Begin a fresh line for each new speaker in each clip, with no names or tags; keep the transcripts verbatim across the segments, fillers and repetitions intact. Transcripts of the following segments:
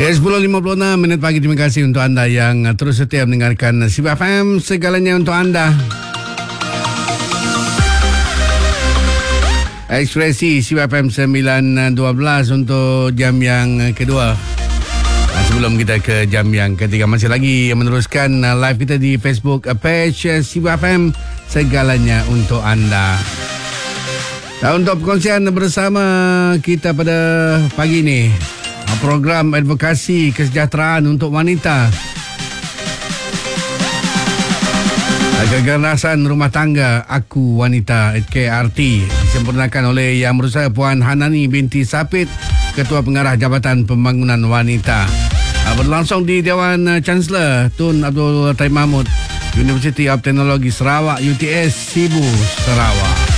Ya, sepuluh lima puluh enam minit pagi. Terima kasih untuk anda yang terus setia mendengarkan Sibu F M, segalanya untuk anda. Ekspresi Sibu F M sembilan dua belas untuk jam yang kedua. Sebelum kita ke jam yang ketiga, masih lagi meneruskan live kita di Facebook page Sibu F M, segalanya untuk anda. Dan untuk perkongsian bersama kita pada pagi ini, program advokasi kesejahteraan untuk wanita, Keganasan Rumah Tangga Aku Wanita K R T, disempurnakan oleh Yang Berusaha Puan Hanani binti Sapit, Ketua Pengarah Jabatan Pembangunan Wanita. Berlangsung di Dewan Chancellor Tun Abdul Taib Mahmud, Universiti of Teknologi Sarawak U T S Sibu, Sarawak.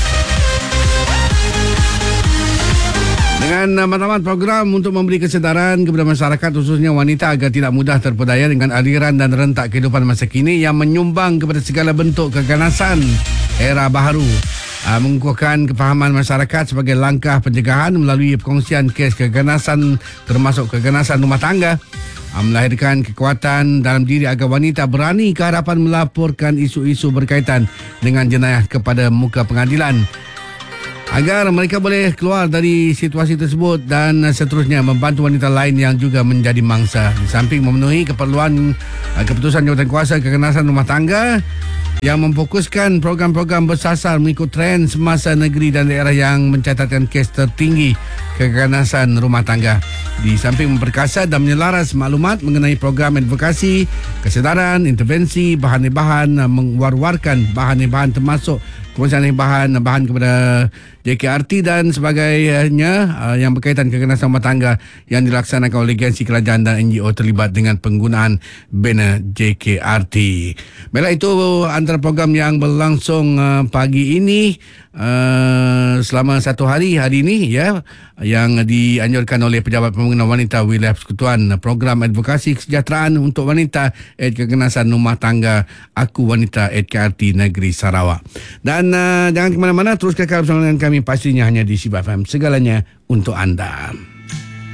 Dengan matlamat program untuk memberi kesedaran kepada masyarakat, khususnya wanita, agar tidak mudah terpedaya dengan aliran dan rentak kehidupan masa kini yang menyumbang kepada segala bentuk keganasan era baharu. Mengukuhkan kefahaman masyarakat sebagai langkah pencegahan melalui perkongsian kes keganasan, termasuk keganasan rumah tangga, melahirkan kekuatan dalam diri agar wanita berani ke hadapan melaporkan isu-isu berkaitan dengan jenayah kepada muka pengadilan, agar mereka boleh keluar dari situasi tersebut dan seterusnya membantu wanita lain yang juga menjadi mangsa. Di samping memenuhi keperluan keputusan Jawatankuasa Keganasan Rumah Tangga yang memfokuskan program-program bersasar mengikut trend semasa negeri dan daerah yang mencatatkan kes tertinggi keganasan rumah tangga. Di samping memperkasa dan menyelaras maklumat mengenai program advokasi, kesedaran, intervensi, bahan-bahan, mengwar-warkan bahan-bahan termasuk kemudian bahan bahan kepada J K R T dan sebagainya uh, yang berkaitan keganasan rumah tangga yang dilaksanakan oleh agensi kerajaan dan N G O terlibat dengan penggunaan banner J K R T. Baiklah, itu antara program yang berlangsung uh, pagi ini uh, selama satu hari hari ini, ya, yang dianjurkan oleh Pejabat Pembangunan Wanita Wilayah Persekutuan, program advokasi kesejahteraan untuk wanita at keganasan rumah tangga Aku Wanita at K R T Negeri Sarawak. Dan uh, jangan ke mana-mana, terus kekal bersama dengan kami pastinya hanya di Sibu F M, segalanya untuk anda.